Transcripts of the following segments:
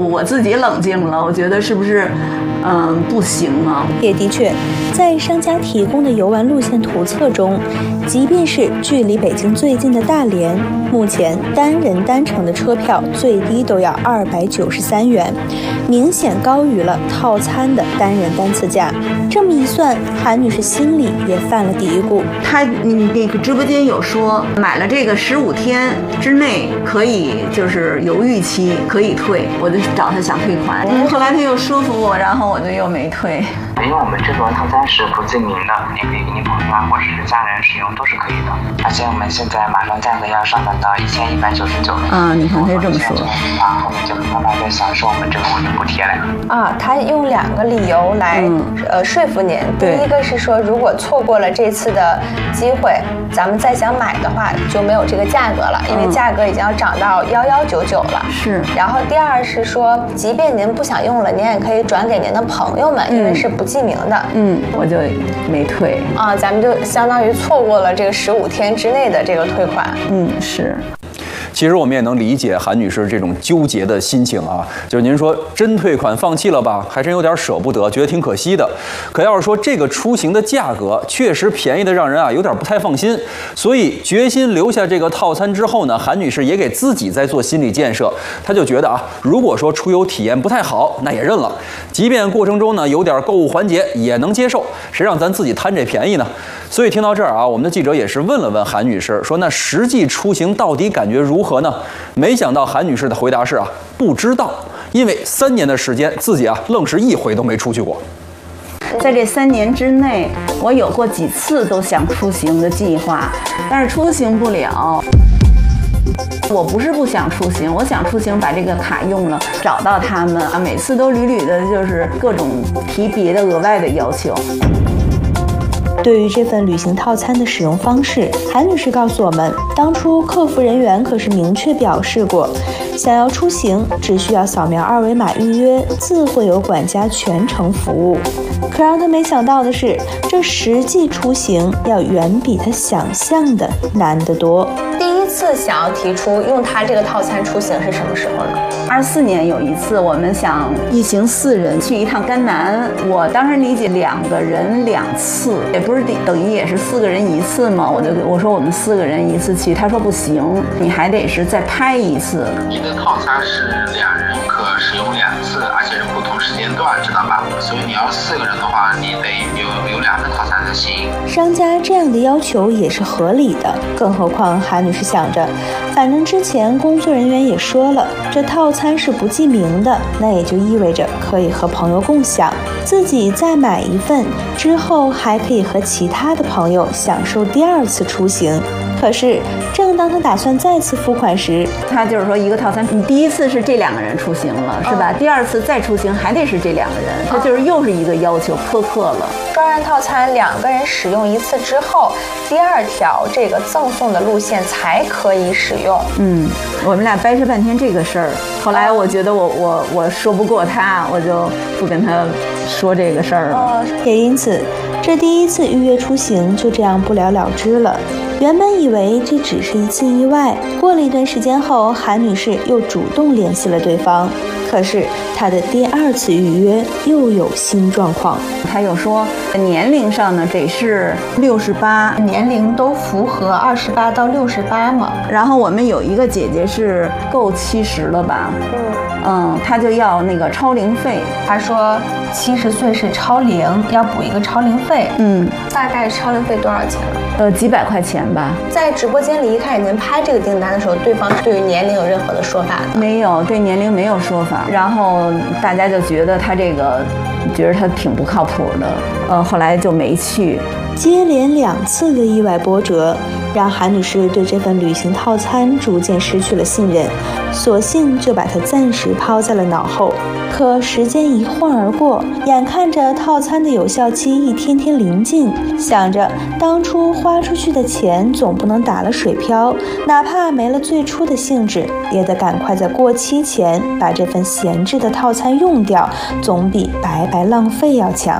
我自己冷静了，我觉得是不是不行啊？ 也的确，在商家提供的游玩路线图册中，即便是距离北京最近的大连，目前单人单程的车票最低都要293元，明显高于了套餐的单人单次价。这么一算，韩女士心里也犯了嘀咕。 他那个直播间有说，买了这个15天之内可以，就是犹豫期可以退，我就找他想退款，后来他又说服我，然后我就又没退。 因为我们这种套餐是不记名的，你可以给你朋友啊或者是家人使用都是可以的。而且我们现在马上价格要上涨到1199了。 你看他就这么说。 后面就慢慢在享受我们这个物流补贴了。 他用2个理由来说服您。第一个是说，如果错过了这次的机会，咱们再想买的话就没有这个价格了，因为价格已经要涨到1199了。 是。 然后第二是说，即便您不想用了，您也可以转给您的朋友们，因为是不记名的。 我就没退咱们就相当于错过了这个15天之内的这个退款。 是。 其实我们也能理解韩女士这种纠结的心情啊，就是您说真退款放弃了吧，还真有点舍不得，觉得挺可惜的。可要是说这个出行的价格确实便宜的让人有点不太放心，所以决心留下这个套餐之后呢，韩女士也给自己在做心理建设。她就觉得如果说出游体验不太好，那也认了，即便过程中呢有点购物环节也能接受，谁让咱自己贪这便宜呢？所以听到这儿我们的记者也是问了问韩女士，说那实际出行到底感觉如何呢？没想到韩女士的回答是不知道，因为3年的时间自己愣是一回都没出去过。 在这3年之内，我有过几次都想出行的计划，但是出行不了。我不是不想出行，我想出行，把这个卡用了，找到他们每次都屡屡的就是各种提别的额外的要求。 对于这份旅行套餐的使用方式，韩女士告诉我们，当初客服人员可是明确表示过，想要出行只需要扫描2维码预约，自会有管家全程服务。可让她没想到的是，这实际出行要远比她想象的难得多。 第一次想要提出用它这个套餐出行是什么时候呢 ？24年有一次，我们想一行4人去一趟甘南，我当时理解2个人2次，也不是等于也是4个人1次嘛？我说我们4个人1次去，他说不行，你还得是再拍1次。 你的套餐是2人可使用2次，而且是不同时间段，知道吧？所以你要4个人的话，你得有2个套餐才行。 商家这样的要求也是合理的，更何况韩女士想着，反正之前工作人员也说了，这套餐是不记名的，那也就意味着可以和朋友共享，自己再买一份之后还可以和其他的朋友享受第2次出行。可是正当他打算再次付款时， 他就是说一个套餐，你第1次是这2个人出行了，是吧？第2次再出行还得是这2个人，他就是又是一个要求苛刻了。 专案套餐2个人使用1次之后，第2条这个赠送的路线才可以使用。 我们俩掰扯半天这个事儿，后来我觉得我说不过他，我就不跟他说这个事儿了。 也因此，这第1次预约出行就这样不了了之了。原本以为这只是一次意外，过了一段时间后，韩女士又主动联系了对方。可是她的第2次预约又有新状况， 她又说年龄上呢得是68， 年龄都符合28到68嘛。 然后我们有一个姐姐是够70了吧，她就要那个超龄费。 她说70岁是超龄，要补一个超龄费。大概超龄费多少钱呢？ 几百块钱吧。 在直播间里一开始您拍这个订单的时候，对方对于年龄有任何的说法吗？ 没有，对年龄没有说法。然后大家就觉得他这个，觉得他挺不靠谱的。后来就没去。 接连2次的意外波折，让韩女士对这份旅行套餐逐渐失去了信任，索性就把它暂时抛在了脑后。可时间一晃而过，眼看着套餐的有效期一天天临近，想着当初花出去的钱总不能打了水漂，哪怕没了最初的兴致，也得赶快在过期前把这份闲置的套餐用掉，总比白白浪费要强。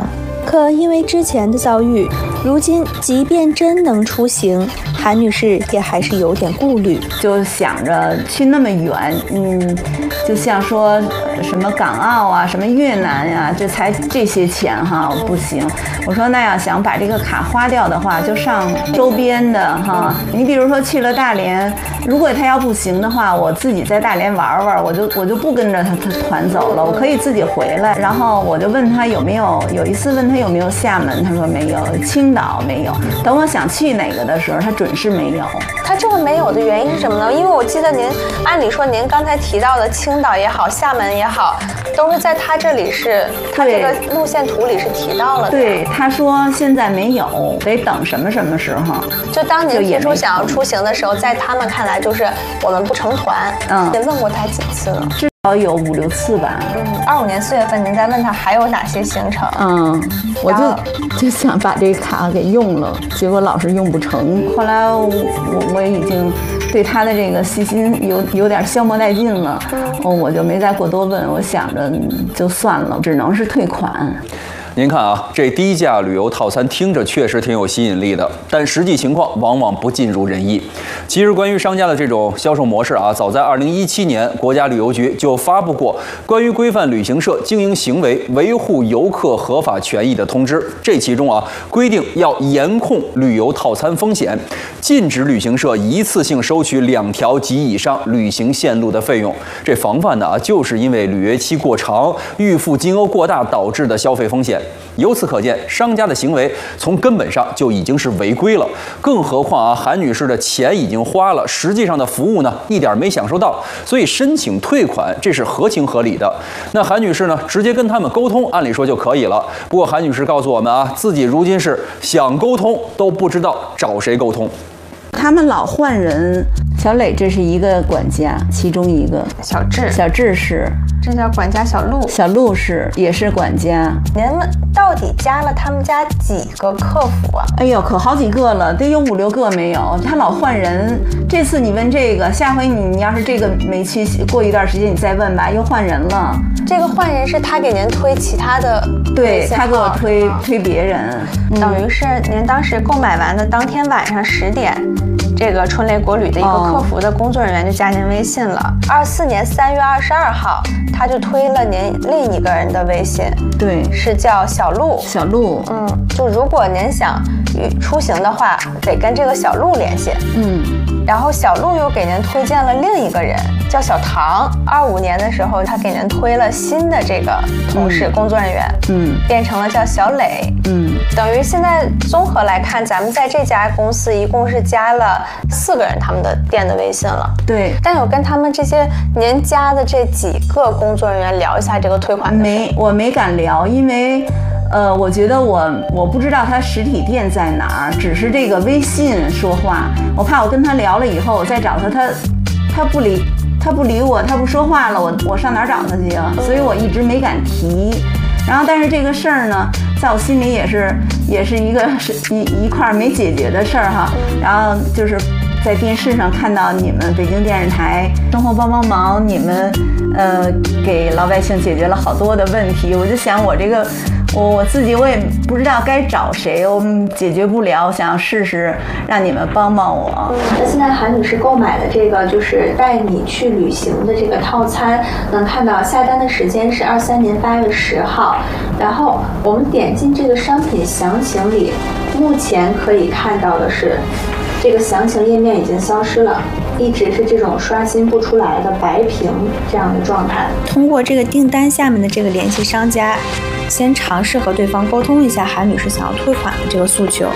可因为之前的遭遇，如今即便真能出行，韩女士也还是有点顾虑， 就想着去那么远，就像说什么港澳啊，什么越南呀，这些钱哈，不行。我说那要想把这个卡花掉的话，就上周边的哈。你比如说去了大连，如果他要不行的话，我自己在大连玩玩，我就不跟着他团走了，我可以自己回来。然后我就问他有一次问他有没有厦门，他说没有，青岛没有。等我想去哪个的时候，他准是没有。 他这个没有的原因是什么呢？因为我记得您按理说您刚才提到的青岛也好，厦门也好，都是在他这里他这个路线图里是提到了的。 对，他说现在没有，得等什么时候。 就当您提出想要出行的时候，在他们看来就是我们不成团。您问过他几次呢？ 至少有5、6次吧。 25年4月份，您再问他还有哪些行程？ 我就想把这卡给用了，结果老是用不成。后来我已经对他的这个细心有点消磨殆尽了，我就没再过多问。我想着就算了，只能是退款。 您看啊，这低价旅游套餐听着确实挺有吸引力的，但实际情况往往不尽如人意。其实，关于商家的这种销售模式啊，早在2017年，国家旅游局就发布过关于规范旅行社经营行为、维护游客合法权益的通知。这其中啊，规定要严控旅游套餐风险，禁止旅行社一次性收取2条及以上旅行线路的费用。这防范的啊，就是因为履约期过长、预付金额过大导致的消费风险。由此可见，商家的行为从根本上就已经是违规了。更何况啊，韩女士的钱已经花了，实际上的服务呢一点没享受到，所以申请退款这是合情合理的。那韩女士呢，直接跟他们沟通，按理说就可以了。不过韩女士告诉我们啊，自己如今是想沟通都不知道找谁沟通。 他们老换人，小磊这是一个管家，其中一个小智是， 这叫管家小陆是也是管家。 您们到底加了他们家几个客服啊？ 哎呦，可好几个了，得有5、6个没有。他老换人，这次你问这个，下回你要是这个没去，过一段时间你再问吧，又换人了。 这个换人是他给您推其他的， 对，他给我推别人， 等于是您当时购买完的当天晚上10点。这个春雷国旅的一个客服的工作人员就加您微信了。24年3月22号，他就推了您另一个人的微信， 对， 是叫小陆。就如果您想出行的话，得跟这个小陆联系。然后小陆又给您推荐了另一个人，叫小唐。25年的时候，他给您推了新的这个同事、工作人员，变成了叫小磊。等于现在综合来看，咱们在这家公司一共是加了4个人他们的店的微信了。 对， 但有跟他们这些您加的这几个工作人员聊一下这个退款的事？ 我没敢聊，因为我觉得我不知道他实体店在哪儿，只是这个微信说话，我怕我跟他聊了以后，我再找他不理我，他不说话了，我上哪儿找他去啊？所以我一直没敢提。然后，但是这个事儿呢，在我心里也是一块没解决的事儿哈。然后就是在电视上看到你们北京电视台生活帮帮忙，你们给老百姓解决了好多的问题，我就想我自己我也不知道该找谁，我解决不了，我想试试让你们帮帮我。 那现在韩女士购买的这个就是带你去旅行的这个套餐，能看到下单的时间是23年8月10号，然后我们点进这个商品详情里，目前可以看到的是这个详情页面已经消失了，一直是这种刷新不出来的白屏这样的状态。通过这个订单下面的这个联系商家，先尝试和对方沟通一下韩女士想要退款的这个诉求。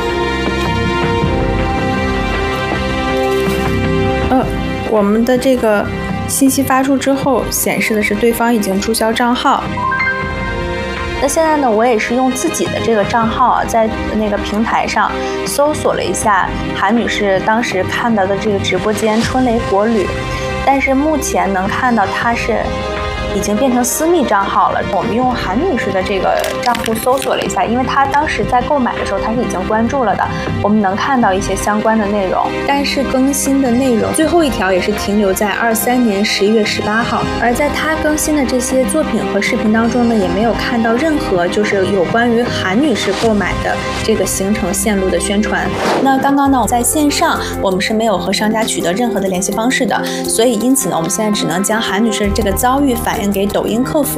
我们的这个信息发出之后，显示的是对方已经注销账号。那现在呢，我也是用自己的这个账号啊，在那个平台上搜索了一下韩女士当时看到的这个直播间春雷国旅，但是目前能看到它是已经变成私密账号了。我们用韩女士的这个账户搜索了一下，因为她当时在购买的时候她是已经关注了的，我们能看到一些相关的内容，但是更新的内容最后一条也是停留在23年11月18号，而在她更新的这些作品和视频当中呢，也没有看到任何就是有关于韩女士购买的这个行程线路的宣传。那刚刚呢，在线上我们是没有和商家取得任何的联系方式的，所以因此呢，我们现在只能将韩女士这个遭遇反映给抖音客服。